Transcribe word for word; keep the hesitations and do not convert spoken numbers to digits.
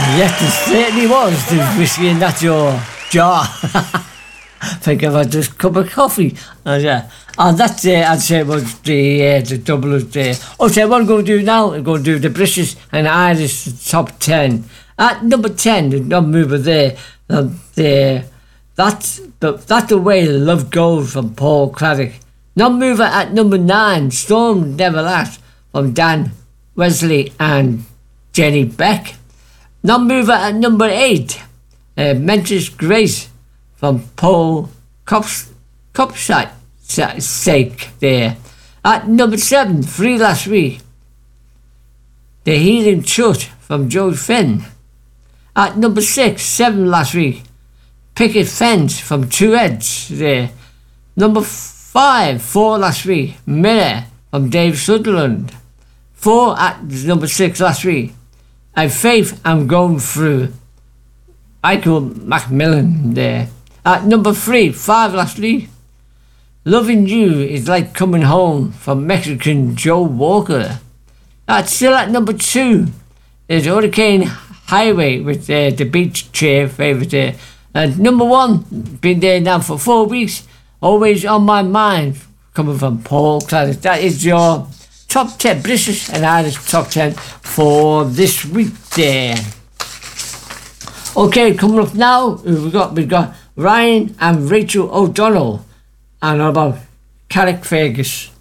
Yes, it certainly was. There's whiskey in that your jar. Think if I just a cup of coffee. And, yeah. And that's uh, I'd say was the uh, the double of the. Oh, so what I'm going to do now? I'm going to do the British and Irish top ten. At number ten, the non mover there. Uh, the that's the that's the way love goes from Paul Craddock. Non mover at number nine, Storm Never Last from Dan Wesley and Jenny Beck. Non mover at number eight, uh, Mentis Grace from Paul Cop's Copsite. Sake there. At number seven, Free Last Week, The Healing Chut from Joe Finn. At number six, Seven Last Week, Picket Fence from Two Heads there. Number five, Four Last Week, Mirror from Dave Sutherland. Four at number six last week, I Faith I'm Going Through, Michael Macmillan there. At number three, Five Last Week, Loving You Is Like Coming Home from Mexican Joe Walker. That's still at number two. There's Hurricane Highway with uh, the beach chair favourite there. And number one, been there now for four weeks. Always on My Mind, coming from Paul Craddock. That is your top ten, British and Irish top ten for this week there. Okay, coming up now, we've got, we've got Ryan and Rachel O'Donnell. And about Carrick Fergus.